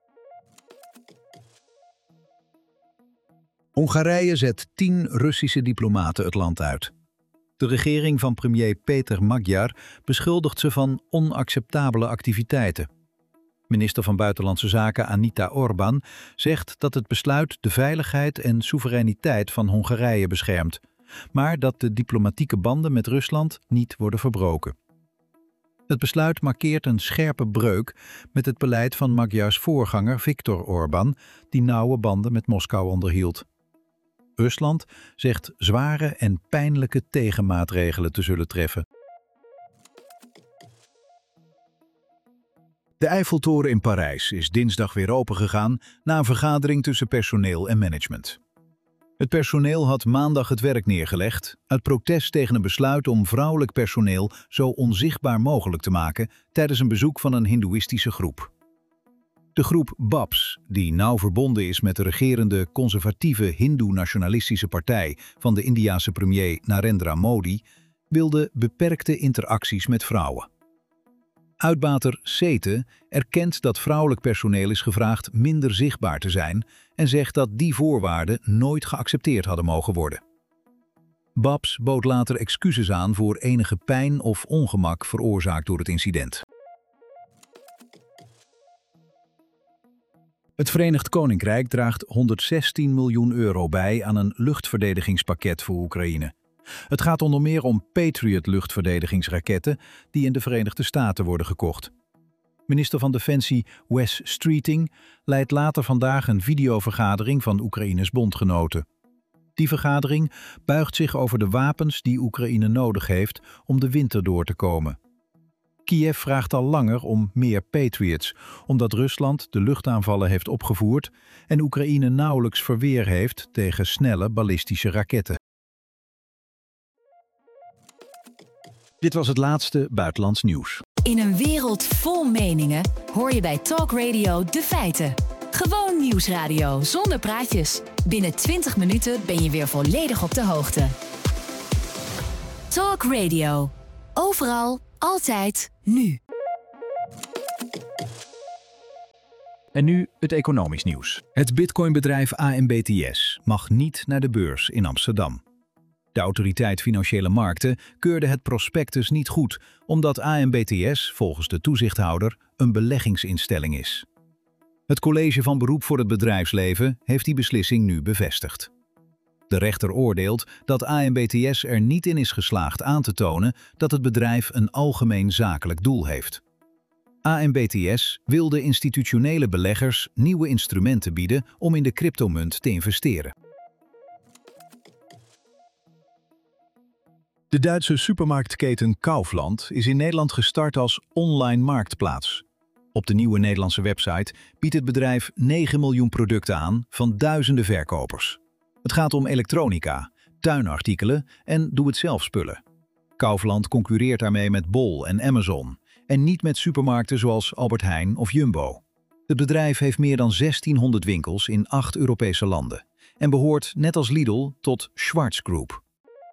Hongarije zet 10 Russische diplomaten het land uit. De regering van premier Peter Magyar beschuldigt ze van onacceptabele activiteiten. Minister van Buitenlandse Zaken Anita Orbán zegt dat het besluit de veiligheid en soevereiniteit van Hongarije beschermt, maar dat de diplomatieke banden met Rusland niet worden verbroken. Het besluit markeert een scherpe breuk met het beleid van Magyars voorganger Viktor Orbán, die nauwe banden met Moskou onderhield. Rusland zegt zware en pijnlijke tegenmaatregelen te zullen treffen. De Eiffeltoren in Parijs is dinsdag weer opengegaan na een vergadering tussen personeel en management. Het personeel had maandag het werk neergelegd uit protest tegen een besluit om vrouwelijk personeel zo onzichtbaar mogelijk te maken tijdens een bezoek van een hindoeïstische groep. De groep BAPS, die nauw verbonden is met de regerende conservatieve hindoe-nationalistische partij van de Indiase premier Narendra Modi, wilde beperkte interacties met vrouwen. Uitbater Sete erkent dat vrouwelijk personeel is gevraagd minder zichtbaar te zijn en zegt dat die voorwaarden nooit geaccepteerd hadden mogen worden. BAPS bood later excuses aan voor enige pijn of ongemak veroorzaakt door het incident. Het Verenigd Koninkrijk draagt €116 miljoen bij aan een luchtverdedigingspakket voor Oekraïne. Het gaat onder meer om Patriot-luchtverdedigingsraketten die in de Verenigde Staten worden gekocht. Minister van Defensie Wes Streeting leidt later vandaag een videovergadering van Oekraïnes bondgenoten. Die vergadering buigt zich over de wapens die Oekraïne nodig heeft om de winter door te komen. Kiev vraagt al langer om meer Patriots, omdat Rusland de luchtaanvallen heeft opgevoerd en Oekraïne nauwelijks verweer heeft tegen snelle ballistische raketten. Dit was het laatste buitenlands nieuws. In een wereld vol meningen hoor je bij Talk Radio de feiten. Gewoon nieuwsradio zonder praatjes. Binnen 20 minuten ben je weer volledig op de hoogte. Talk Radio. Overal, altijd, nu. En nu het economisch nieuws. Het bitcoinbedrijf AMBTS mag niet naar de beurs in Amsterdam. De Autoriteit Financiële Markten keurde het prospectus niet goed, omdat AMBTS, volgens de toezichthouder, een beleggingsinstelling is. Het College van Beroep voor het Bedrijfsleven heeft die beslissing nu bevestigd. De rechter oordeelt dat AMBTS er niet in is geslaagd aan te tonen dat het bedrijf een algemeen zakelijk doel heeft. AMBTS wil de institutionele beleggers nieuwe instrumenten bieden om in de cryptomunt te investeren. De Duitse supermarktketen Kaufland is in Nederland gestart als online marktplaats. Op de nieuwe Nederlandse website biedt het bedrijf 9 miljoen producten aan van duizenden verkopers. Het gaat om elektronica, tuinartikelen en doe-het-zelf spullen. Kaufland concurreert daarmee met Bol en Amazon en niet met supermarkten zoals Albert Heijn of Jumbo. Het bedrijf heeft meer dan 1600 winkels in 8 Europese landen en behoort net als Lidl tot Schwarz Group.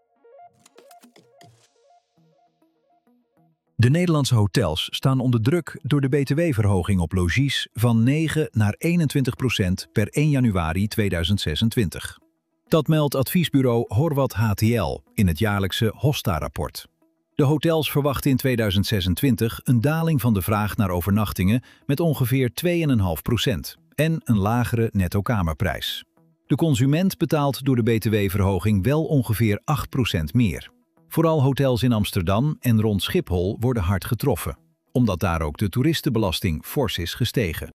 De Nederlandse hotels staan onder druk door de btw-verhoging op logies van 9 naar 21% per 1 januari 2026. Dat meldt adviesbureau Horwath HTL in het jaarlijkse Hosta-rapport. De hotels verwachten in 2026 een daling van de vraag naar overnachtingen met ongeveer 2,5% en een lagere netto-kamerprijs. De consument betaalt door de btw-verhoging wel ongeveer 8% meer. Vooral hotels in Amsterdam en rond Schiphol worden hard getroffen, omdat daar ook de toeristenbelasting fors is gestegen.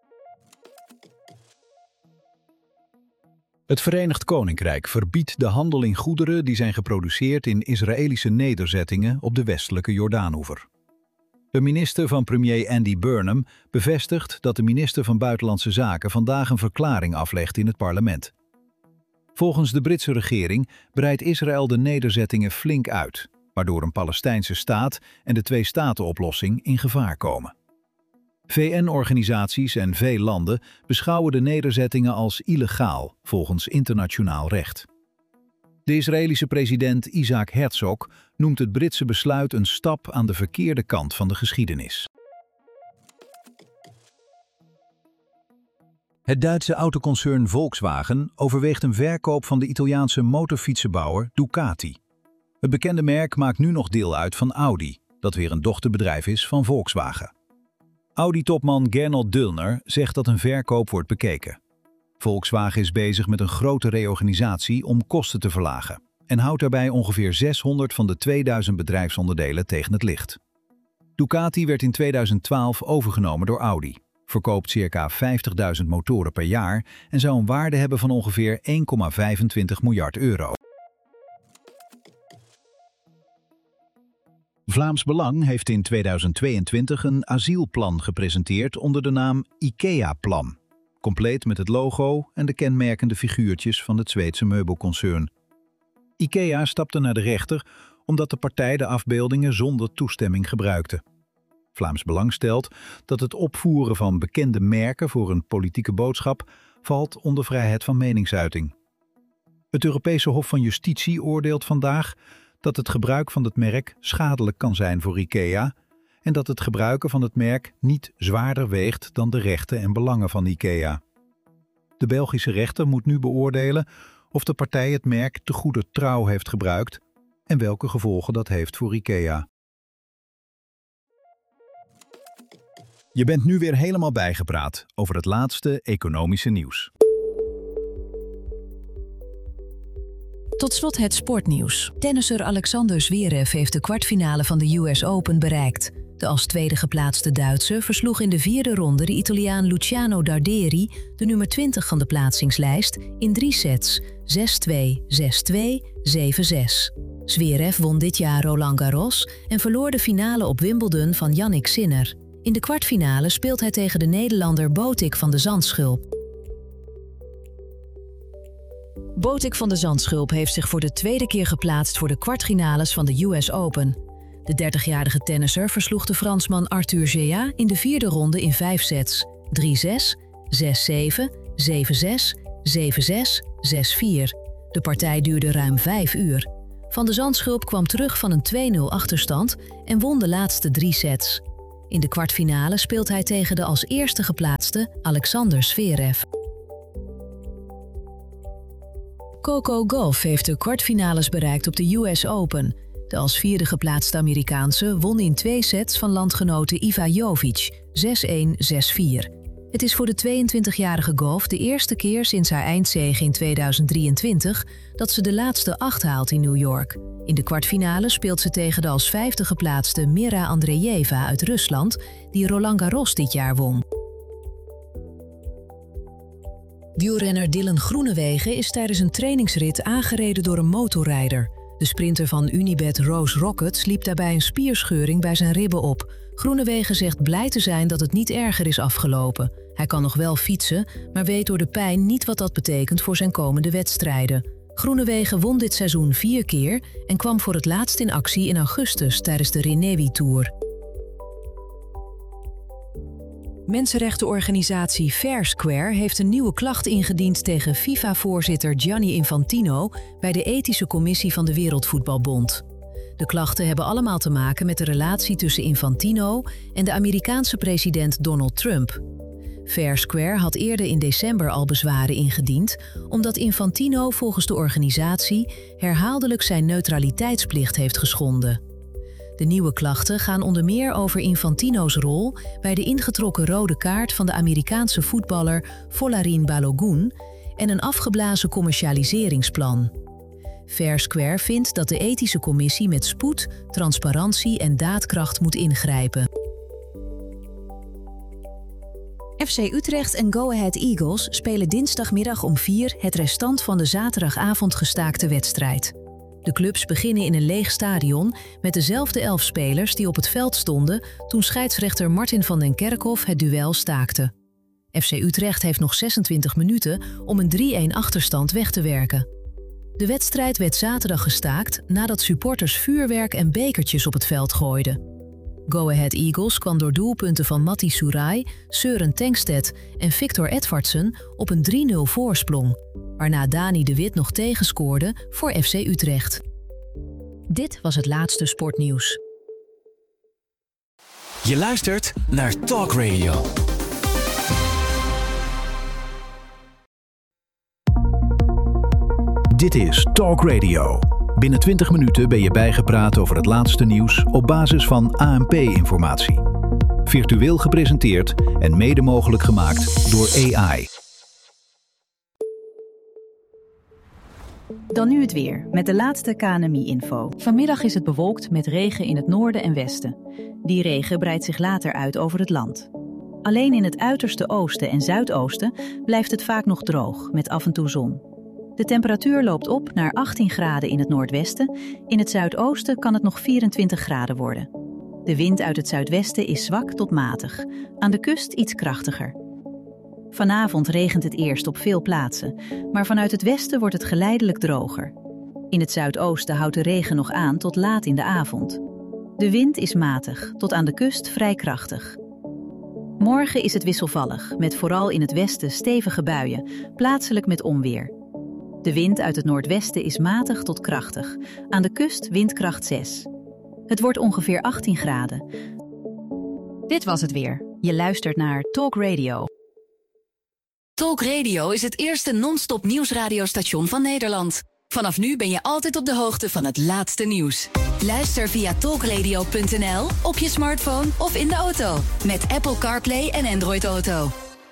Het Verenigd Koninkrijk verbiedt de handel in goederen die zijn geproduceerd in Israëlische nederzettingen op de westelijke Jordaanoever. De minister van premier Andy Burnham bevestigt dat de minister van Buitenlandse Zaken vandaag een verklaring aflegt in het parlement. Volgens de Britse regering breidt Israël de nederzettingen flink uit, waardoor een Palestijnse staat en de twee-staten-oplossing in gevaar komen. VN-organisaties en veel landen beschouwen de nederzettingen als illegaal volgens internationaal recht. De Israëlische president Isaac Herzog noemt het Britse besluit een stap aan de verkeerde kant van de geschiedenis. Het Duitse autoconcern Volkswagen overweegt een verkoop van de Italiaanse motorfietsenbouwer Ducati. Het bekende merk maakt nu nog deel uit van Audi, dat weer een dochterbedrijf is van Volkswagen. Audi-topman Gernot Döllner zegt dat een verkoop wordt bekeken. Volkswagen is bezig met een grote reorganisatie om kosten te verlagen en houdt daarbij ongeveer 600 van de 2000 bedrijfsonderdelen tegen het licht. Ducati werd in 2012 overgenomen door Audi, verkoopt circa 50.000 motoren per jaar en zou een waarde hebben van ongeveer 1,25 miljard euro. Vlaams Belang heeft in 2022 een asielplan gepresenteerd onder de naam IKEA-plan, compleet met het logo en de kenmerkende figuurtjes van het Zweedse meubelconcern. IKEA stapte naar de rechter omdat de partij de afbeeldingen zonder toestemming gebruikte. Vlaams Belang stelt dat het opvoeren van bekende merken voor een politieke boodschap valt onder vrijheid van meningsuiting. Het Europese Hof van Justitie oordeelt vandaag dat het gebruik van het merk schadelijk kan zijn voor IKEA en dat het gebruiken van het merk niet zwaarder weegt dan de rechten en belangen van IKEA. De Belgische rechter moet nu beoordelen of de partij het merk te goeder trouw heeft gebruikt en welke gevolgen dat heeft voor IKEA. Je bent nu weer helemaal bijgepraat over het laatste economische nieuws. Tot slot het sportnieuws. Tennisser Alexander Zverev heeft de kwartfinale van de US Open bereikt. De als tweede geplaatste Duitser versloeg in de vierde ronde de Italiaan Luciano Darderi, de nummer 20 van de plaatsingslijst, in 3 sets: 6-2, 6-2, 7-6. Zverev won dit jaar Roland Garros en verloor de finale op Wimbledon van Jannik Sinner. In de kwartfinale speelt hij tegen de Nederlander Botik van de Zandschulp. Botik van de Zandschulp heeft zich voor de tweede keer geplaatst voor de kwartfinales van de US Open. De 30-jarige tennisser versloeg de Fransman Arthur Géat in de vierde ronde in 5 sets: 3-6, 6-7, 7-6, 7-6, 6-4. De partij duurde ruim 5 uur. Van de Zandschulp kwam terug van een 2-0 achterstand en won de laatste 3 sets. In de kwartfinale speelt hij tegen de als eerste geplaatste Alexander Zverev. Coco Gauff heeft de kwartfinales bereikt op de US Open. De als vierde geplaatste Amerikaanse won in 2 sets van landgenote Iva Jovic, 6-1, 6-4. Het is voor de 22-jarige Gauff de eerste keer sinds haar eindzege in 2023 dat ze de laatste 8 haalt in New York. In de kwartfinale speelt ze tegen de als vijfde geplaatste Mira Andreeva uit Rusland, die Roland Garros dit jaar won. Wielrenner Dylan Groenewegen is tijdens een trainingsrit aangereden door een motorrijder. De sprinter van Unibet Rose Rockets liep daarbij een spierscheuring bij zijn ribben op. Groenewegen zegt blij te zijn dat het niet erger is afgelopen. Hij kan nog wel fietsen, maar weet door de pijn niet wat dat betekent voor zijn komende wedstrijden. Groenewegen won dit seizoen 4 keer en kwam voor het laatst in actie in augustus tijdens de Renewi Tour. Mensenrechtenorganisatie Fair Square heeft een nieuwe klacht ingediend tegen FIFA-voorzitter Gianni Infantino bij de Ethische Commissie van de Wereldvoetbalbond. De klachten hebben allemaal te maken met de relatie tussen Infantino en de Amerikaanse president Donald Trump. Fair Square had eerder in december al bezwaren ingediend, omdat Infantino volgens de organisatie herhaaldelijk zijn neutraliteitsplicht heeft geschonden. De nieuwe klachten gaan onder meer over Infantino's rol bij de ingetrokken rode kaart van de Amerikaanse voetballer Folarin Balogun en een afgeblazen commercialiseringsplan. Fair Square vindt dat de ethische commissie met spoed, transparantie en daadkracht moet ingrijpen. FC Utrecht en Go Ahead Eagles spelen dinsdagmiddag om 4 het restant van de zaterdagavond gestaakte wedstrijd. De clubs beginnen in een leeg stadion met dezelfde 11 spelers die op het veld stonden toen scheidsrechter Martin van den Kerkhof het duel staakte. FC Utrecht heeft nog 26 minuten om een 3-1 achterstand weg te werken. De wedstrijd werd zaterdag gestaakt nadat supporters vuurwerk en bekertjes op het veld gooiden. Go Ahead Eagles kwam door doelpunten van Matti Soerai, Søren Tengstedt en Victor Edvardsen op een 3-0 voorsprong, waarna Dani de Wit nog tegenscoorde voor FC Utrecht. Dit was het laatste sportnieuws. Je luistert naar Talk Radio. Dit is Talk Radio. Binnen 20 minuten ben je bijgepraat over het laatste nieuws op basis van ANP-informatie. Virtueel gepresenteerd en mede mogelijk gemaakt door AI. Dan nu het weer, met de laatste KNMI-info. Vanmiddag is het bewolkt met regen in het noorden en westen. Die regen breidt zich later uit over het land. Alleen in het uiterste oosten en zuidoosten blijft het vaak nog droog, met af en toe zon. De temperatuur loopt op naar 18 graden in het noordwesten. In het zuidoosten kan het nog 24 graden worden. De wind uit het zuidwesten is zwak tot matig. Aan de kust iets krachtiger. Vanavond regent het eerst op veel plaatsen, maar vanuit het westen wordt het geleidelijk droger. In het zuidoosten houdt de regen nog aan tot laat in de avond. De wind is matig, tot aan de kust vrij krachtig. Morgen is het wisselvallig, met vooral in het westen stevige buien, plaatselijk met onweer. De wind uit het noordwesten is matig tot krachtig. Aan de kust windkracht 6. Het wordt ongeveer 18 graden. Dit was het weer. Je luistert naar Talk Radio. Talk Radio is het eerste non-stop nieuwsradiostation van Nederland. Vanaf nu ben je altijd op de hoogte van het laatste nieuws. Luister via talkradio.nl, op je smartphone of in de auto. Met Apple CarPlay en Android Auto.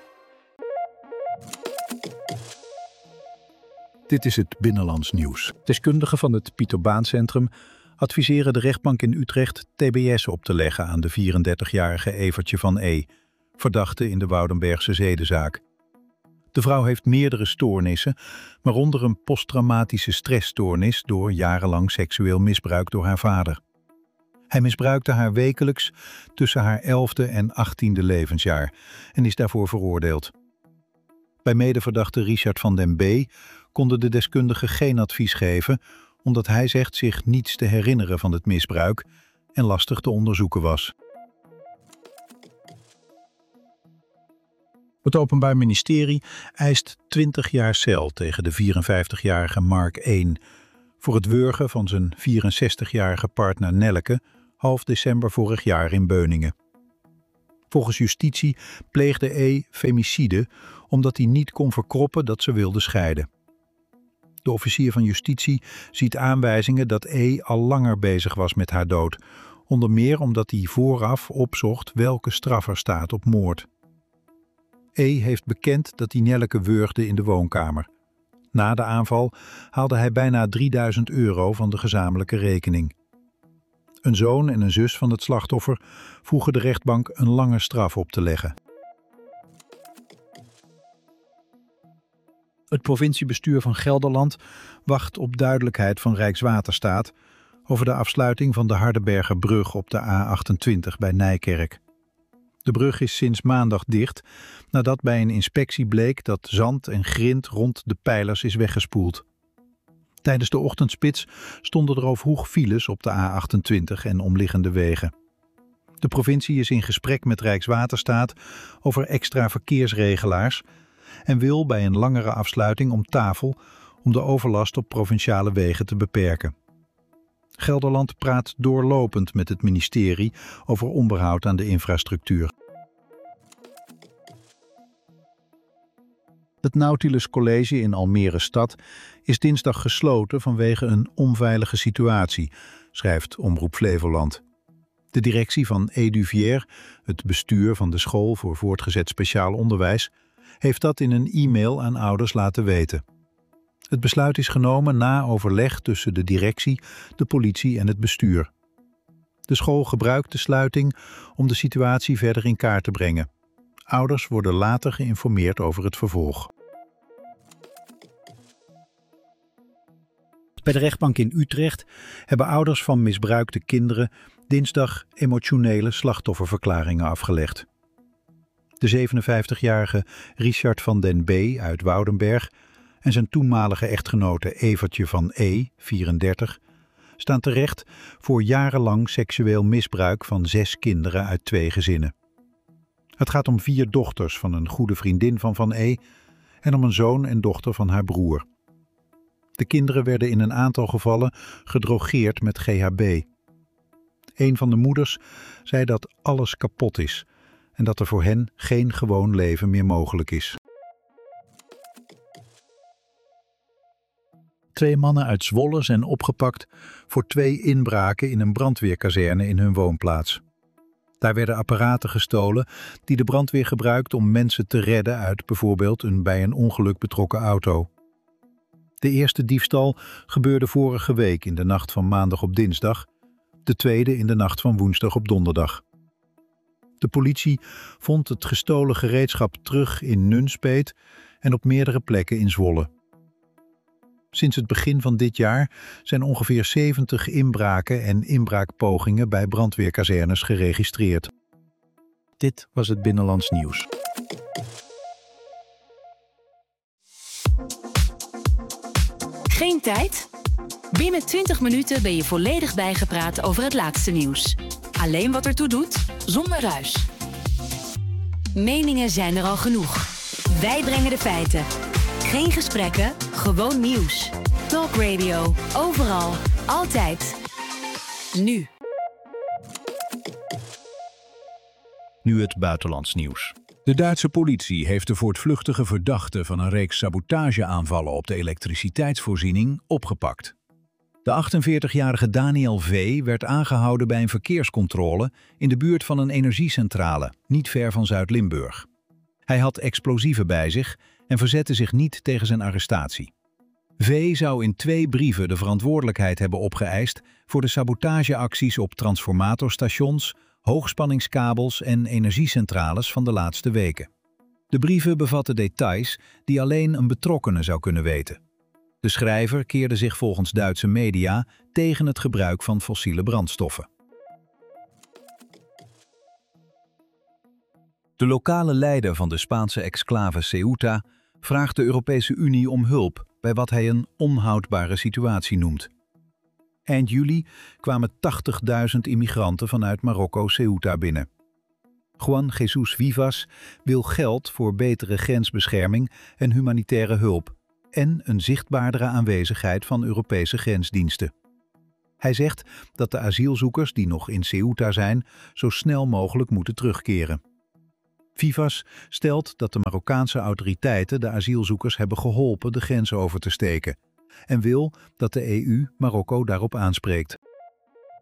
Dit is het Binnenlands Nieuws. Deskundigen van het Pieter Baan Centrum adviseren de rechtbank in Utrecht TBS op te leggen aan de 34-jarige Evertje van E., verdachte in de Woudenbergse zedenzaak. De vrouw heeft meerdere stoornissen, waaronder een posttraumatische stressstoornis door jarenlang seksueel misbruik door haar vader. Hij misbruikte haar wekelijks tussen haar 11e en 18e levensjaar en is daarvoor veroordeeld. Bij medeverdachte Richard van den B. konden de deskundigen geen advies geven, omdat hij zegt zich niets te herinneren van het misbruik en lastig te onderzoeken was. Het Openbaar Ministerie eist 20 jaar cel tegen de 54-jarige Mark 1 voor het wurgen van zijn 64-jarige partner Nelleke half december vorig jaar in Beuningen. Volgens justitie pleegde E. femicide omdat hij niet kon verkroppen dat ze wilde scheiden. De officier van justitie ziet aanwijzingen dat E. al langer bezig was met haar dood, onder meer omdat hij vooraf opzocht welke straf er staat op moord. E. heeft bekend dat hij Nelleke wurgde in de woonkamer. Na de aanval haalde hij bijna €3000 van de gezamenlijke rekening. Een zoon en een zus van het slachtoffer vroegen de rechtbank een lange straf op te leggen. Het provinciebestuur van Gelderland wacht op duidelijkheid van Rijkswaterstaat over de afsluiting van de Hardenbergerbrug op de A28 bij Nijkerk. De brug is sinds maandag dicht nadat bij een inspectie bleek dat zand en grind rond de pijlers is weggespoeld. Tijdens de ochtendspits stonden er al vroeg files op de A28 en omliggende wegen. De provincie is in gesprek met Rijkswaterstaat over extra verkeersregelaars en wil bij een langere afsluiting om tafel om de overlast op provinciale wegen te beperken. Gelderland praat doorlopend met het ministerie over onderhoud aan de infrastructuur. Het Nautilus College in Almere Stad is dinsdag gesloten vanwege een onveilige situatie, schrijft Omroep Flevoland. De directie van Eduvier, het bestuur van de school voor voortgezet speciaal onderwijs, heeft dat in een e-mail aan ouders laten weten. Het besluit is genomen na overleg tussen de directie, de politie en het bestuur. De school gebruikt de sluiting om de situatie verder in kaart te brengen. Ouders worden later geïnformeerd over het vervolg. Bij de rechtbank in Utrecht hebben ouders van misbruikte kinderen dinsdag emotionele slachtofferverklaringen afgelegd. De 57-jarige Richard van den B. uit Woudenberg en zijn toenmalige echtgenote Evertje van E., 34, staan terecht voor jarenlang seksueel misbruik van 6 kinderen uit 2 gezinnen. Het gaat om 4 dochters van een goede vriendin van E. en om een zoon en dochter van haar broer. De kinderen werden in een aantal gevallen gedrogeerd met GHB. Een van de moeders zei dat alles kapot is en dat er voor hen geen gewoon leven meer mogelijk is. 2 mannen uit Zwolle zijn opgepakt voor 2 inbraken in een brandweerkazerne in hun woonplaats. Daar werden apparaten gestolen die de brandweer gebruikt om mensen te redden uit bijvoorbeeld een bij een ongeluk betrokken auto. De eerste diefstal gebeurde vorige week in de nacht van maandag op dinsdag, de tweede in de nacht van woensdag op donderdag. De politie vond het gestolen gereedschap terug in Nunspeet en op meerdere plekken in Zwolle. Sinds het begin van dit jaar zijn ongeveer 70 inbraken en inbraakpogingen bij brandweerkazernes geregistreerd. Dit was het Binnenlands Nieuws. Geen tijd? Binnen 20 minuten ben je volledig bijgepraat over het laatste nieuws. Alleen wat ertoe doet, zonder ruis. Meningen zijn er al genoeg. Wij brengen de feiten. Geen gesprekken, gewoon nieuws. Talk Radio, overal, altijd. Nu. Nu het buitenlands nieuws. De Duitse politie heeft de voortvluchtige verdachte van een reeks sabotageaanvallen op de elektriciteitsvoorziening opgepakt. De 48-jarige Daniel V. werd aangehouden bij een verkeerscontrole in de buurt van een energiecentrale, niet ver van Zuid-Limburg. Hij had explosieven bij zich en verzette zich niet tegen zijn arrestatie. V. zou in 2 brieven de verantwoordelijkheid hebben opgeëist voor de sabotageacties op transformatorstations, hoogspanningskabels en energiecentrales van de laatste weken. De brieven bevatten details die alleen een betrokkene zou kunnen weten. De schrijver keerde zich volgens Duitse media tegen het gebruik van fossiele brandstoffen. De lokale leider van de Spaanse exclave Ceuta vraagt de Europese Unie om hulp bij wat hij een onhoudbare situatie noemt. Eind juli kwamen 80.000 immigranten vanuit Marokko Ceuta binnen. Juan Jesus Vivas wil geld voor betere grensbescherming en humanitaire hulp en een zichtbaardere aanwezigheid van Europese grensdiensten. Hij zegt dat de asielzoekers die nog in Ceuta zijn zo snel mogelijk moeten terugkeren. Vivas stelt dat de Marokkaanse autoriteiten de asielzoekers hebben geholpen de grens over te steken en wil dat de EU Marokko daarop aanspreekt.